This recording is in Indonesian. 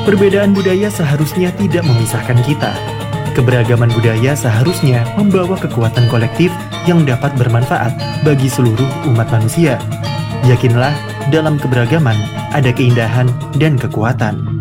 Perbedaan budaya seharusnya tidak memisahkan kita. Keberagaman budaya seharusnya membawa kekuatan kolektif yang dapat bermanfaat bagi seluruh umat manusia. Yakinlah, dalam keberagaman ada keindahan dan kekuatan.